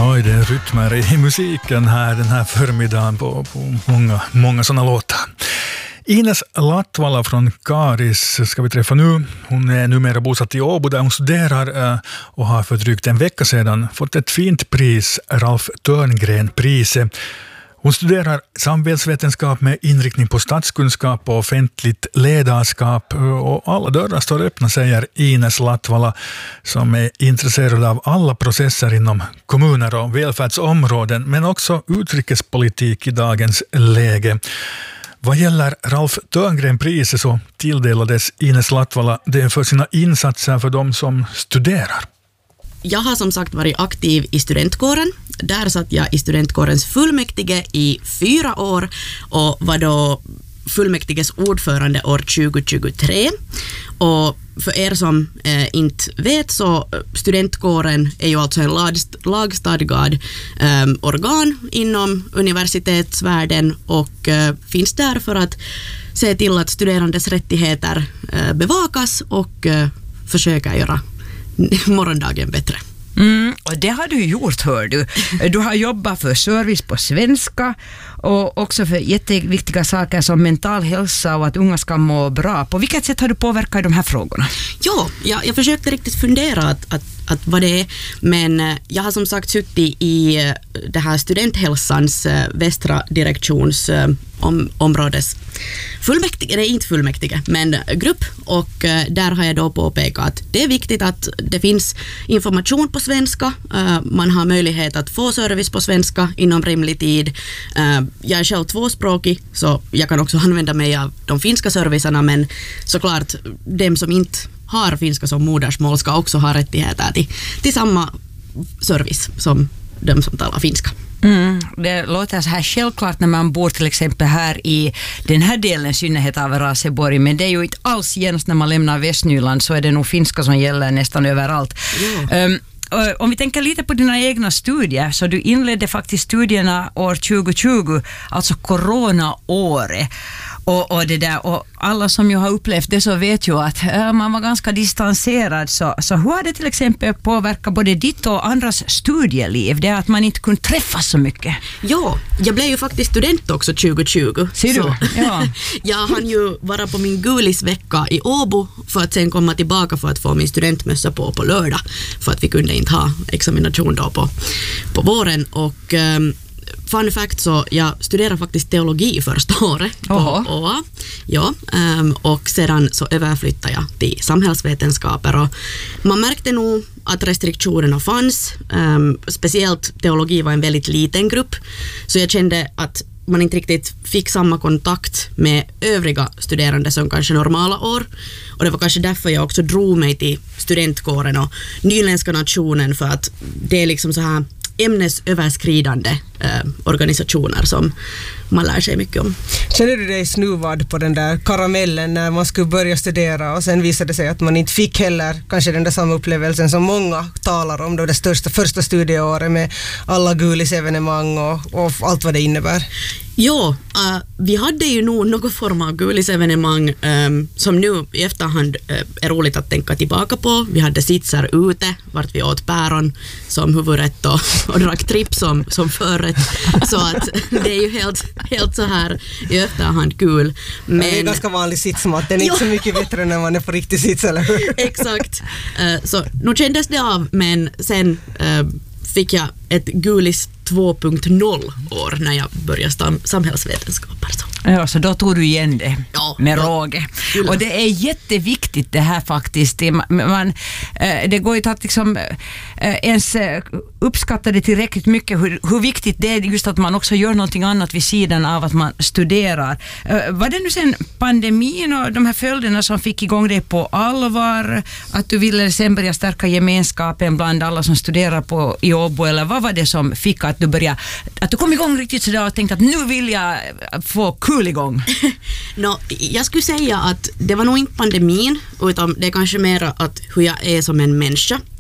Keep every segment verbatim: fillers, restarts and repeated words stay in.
Oj, det är rytmer i musiken här den här förmiddagen på, på många, många sådana låtar. Ines Latvala från Karis ska vi träffa nu. Hon är numera bosatt i Åbo där hon studerar och har för drygt en vecka sedan fått ett fint pris, Ralf Törngren-priset. Hon studerar samhällsvetenskap med inriktning på statskunskap och offentligt ledarskap, och alla dörrar står öppna, säger Ines Latvala, som är intresserad av alla processer inom kommuner och välfärdsområden, men också utrikespolitik i dagens läge. Vad gäller Ralf Törngren-priset så tilldelades Ines Latvala det för sina insatser för de som studerar. Jag har som sagt varit aktiv i studentkåren. Där satt jag i studentkårens fullmäktige i fyra år och var då fullmäktiges ordförande år tjugo tjugotre. Och för er som eh, inte vet så studentkåren är ju alltså en lag, lagstadgad eh, organ inom universitetsvärlden och eh, finns där för att se till att studerandes rättigheter eh, bevakas och eh, försöka göra morgondagen bättre. Mm, och det har du gjort, hör du. Du har jobbat för service på svenska och också för jätteviktiga saker som mental hälsa och att unga ska må bra. På vilket sätt har du påverkat de här frågorna? Ja, jag, jag försökte riktigt fundera att, att, att vad det är, men jag har som sagt suttit i det här studenthälsans västra direktions om, områdes fullmäktige, det är inte fullmäktige, men grupp, och där har jag då påpekat att det är viktigt att det finns information på svenska, man har möjlighet att få service på svenska inom rimlig tid. Jag är själv tvåspråkig så jag kan också använda mig av de finska servicerna, men såklart dem som inte har finska som modersmål ska också ha rättigheter till, till samma service som de som talar finska. Mm, det låter så här självklart när man bor till exempel här i den här delen i synnerhet av Raseborg, men det är ju inte alls genast när man lämnar Västnyland, så är det nog finska som gäller nästan överallt. Ja. Um, Om vi tänker lite på dina egna studier, så du inledde faktiskt studierna år tjugo tjugo, alltså coronaåret. Och, och, det där, och alla som ju har upplevt det så vet ju att äh, man var ganska distanserad. Så, så hur har det till exempel påverkat både ditt och andras studieliv? Det är att man inte kunde träffas så mycket. Ja, jag blev ju faktiskt student också tjugo tjugo. Ser du? Ja. Jag hann ju vara på min gulisvecka i Åbo för att sen komma tillbaka för att få min studentmössa på på lördag. För att vi kunde inte ha examination då på, på våren. Och um, fun fact, så jag studerar faktiskt teologi första året på Å A. Ja, um, och sedan så överflyttade jag till samhällsvetenskaper, och man märkte nog att restriktionerna fanns. Um, speciellt teologi var en väldigt liten grupp, så jag kände att man inte riktigt fick samma kontakt med övriga studerande som kanske normala år, och det var kanske därför jag också drog mig till studentkåren och Nyländska nationen, för att det är liksom så här ämnesöverskridande eh, organisationer som man lär sig mycket om. Känner du dig snuvad på den där karamellen när man skulle börja studera och sen visade det sig att man inte fick heller kanske den där samma upplevelsen som många talar om då, det största första studieåret med alla gulisevenemang och, och allt vad det innebär? Ja, uh, vi hade ju nog någon form av gulisevenemang um, som nu i efterhand uh, är roligt att tänka tillbaka på. Vi hade sitsar ute, vart vi åt päron som huvudrätt och, och drack tripp som, som förrätt. Så att det är ju helt, helt så här i efterhand kul. Men det är ganska vanlig sitsmat, den är inte så mycket bättre när man är på riktig sits, eller hur? Exakt. Uh, så nu kändes det av, men sen uh, fick jag ett gulis två punkt noll år när jag började stam- samhällsvetenskaper. Så. Ja, så då tog du igen det ja, med ja. råge. Och det är jätteviktigt det här faktiskt. Det, man, det går ju att liksom ens uppskatta det tillräckligt mycket hur, hur viktigt det är just att man också gör någonting annat vid sidan av att man studerar. Var det nu sen pandemin och de här följderna som fick igång dig på allvar, att du ville sen börja stärka gemenskapen bland alla som studerar på i Åbo, eller vad var det som fick att du började, att du kom igång riktigt sådär och tänkte att nu vill jag få kul igång? no, jag skulle säga att det var nog inte pandemin, utan det är kanske mer att hur jag är som en människa.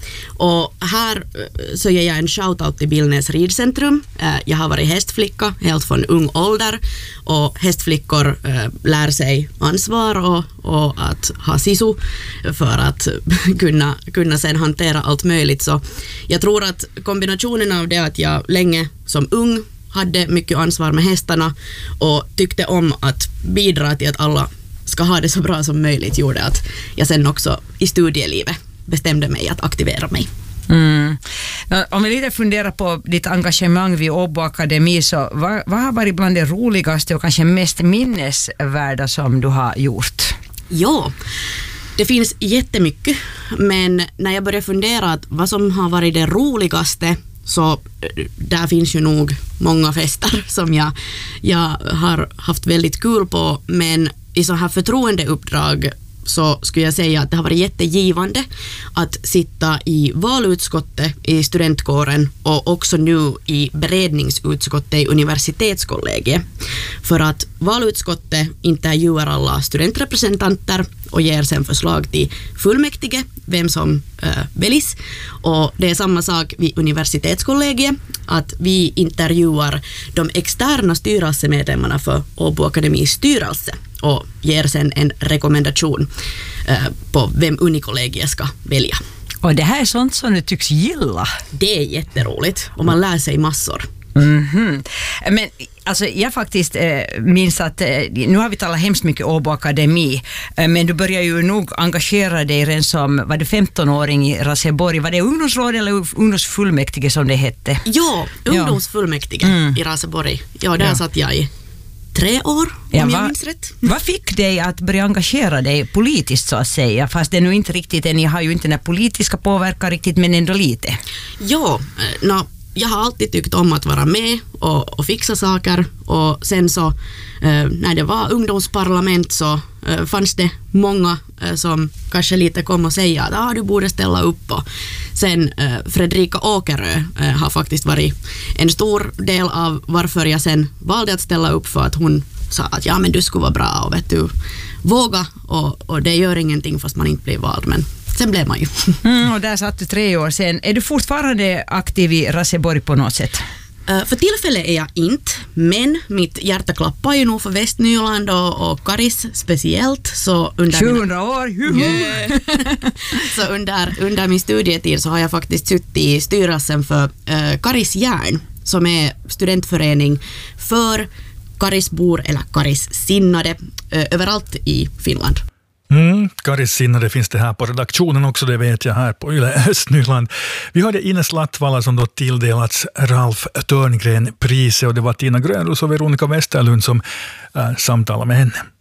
Och här så ger jag en shoutout till Billnäs ridcentrum. Jag har varit hästflicka helt från ung ålder, och hästflickor lär sig ansvar och, och att ha sisu för att kunna, kunna sen hantera allt möjligt. Så jag tror att kombinationen av det att jag länge som ung hade mycket ansvar med hästarna och tyckte om att bidra till att alla ska ha det så bra som möjligt gjorde att jag sen också i studielivet bestämde mig att aktivera mig. Mm. Om vi lite funderar på ditt engagemang vid Åbo Akademi, så vad, vad har varit bland det roligaste och kanske mest minnesvärda som du har gjort? Ja, det finns jättemycket, men när jag börjar fundera att vad som har varit det roligaste, så där finns ju nog många fester som jag, jag har haft väldigt kul på, men i så här förtroendeuppdrag så skulle jag säga att det har varit jättegivande att sitta i valutskottet i studentkåren och också nu i beredningsutskottet i universitetskollegiet. För att valutskottet intervjuar alla studentrepresentanter och ger sen förslag till fullmäktige, vem som äh, väljs. Och det är samma sak vid universitetskollegiet, att vi intervjuar de externa styrelsemedlemmarna för Åbo Akademis styrelse och ger sen en rekommendation eh, på vem unikollegiet ska välja. Och det här är sånt som du tycks gilla. Det är jätteroligt och man lär sig massor. Mm-hmm. Men alltså, jag faktiskt eh, minns att eh, nu har vi talat hemskt mycket Åbo Akademi, eh, men du börjar ju nog engagera dig redan som, var det femton-åring i Raseborg? Var det ungdomsråd eller ungdomsfullmäktige som det hette? Ja, ungdomsfullmäktige mm. i Raseborg. Ja, där ja. satt jag i tre år, om ja, jag va, minns rätt. Vad fick dig att börja engagera dig politiskt så att säga? Fast det är nu inte riktigt, ni har ju inte den politiska påverkan riktigt, men ändå lite. Ja, no, jag har alltid tyckt om att vara med och, och fixa saker, och sen så eh, när det var ungdomsparlament så eh, fanns det många eh, som kanske lite kom och säga att ah, du borde ställa upp, och sen eh, Fredrika Åkerö eh, har faktiskt varit en stor del av varför jag sen valde att ställa upp, för att hon sa att ja, men du skulle vara bra och vet du, våga, och, och det gör ingenting fast man inte blir vald, men sen blev man ju. Mm, och där satt du tre år sen. Är du fortfarande aktiv i Raseborg på något sätt? Uh, för tillfället är jag inte, men mitt hjärta klappar ju nog för Västnyland och, och Karis speciellt. Så under tjugohundra mina... år, juhu! Så under, under min studietid så har jag faktiskt suttit i styrelsen för uh, Karis Järn, som är studentförening för Karisbor eller Karis-sinnade uh, överallt i Finland. Mm, Karis-sinnade finns det här på redaktionen också, det vet jag, här på Yle Östnyland. Vi hade Ines Latvala som då tilldelats Ralf Törngren-priset, och det var Tina Grönros och Veronica Westerlund som äh, samtalade med henne.